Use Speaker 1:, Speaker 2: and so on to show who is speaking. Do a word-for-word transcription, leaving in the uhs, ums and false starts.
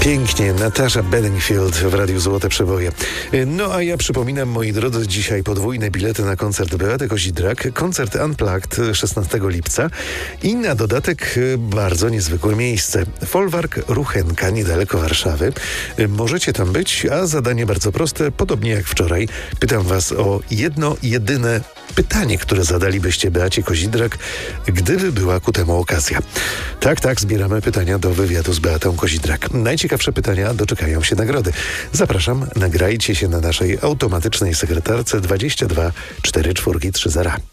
Speaker 1: Pięknie, Natasza Bedingfield w Radiu Złote Przeboje. No a ja przypominam, moi drodzy, dzisiaj podwójne bilety na koncert Beaty Kozidrak, koncert Unplugged szesnastego lipca i na dodatek bardzo niezwykłe miejsce. Folwark Ruchenka, niedaleko Warszawy. Możecie tam być, a zadanie bardzo proste, podobnie jak wczoraj. Pytam was o jedno, jedyne pytanie, które zadalibyście Beacie Kozidrak, gdyby była ku temu okazja. Tak, tak, zbieramy pytania do wywiadu z Beatą Kozidrak. Najciekawsze pytania doczekają się nagrody. Zapraszam, nagrajcie się na naszej automatycznej sekretarce dwadzieścia dwa cztery cztery trzy zero.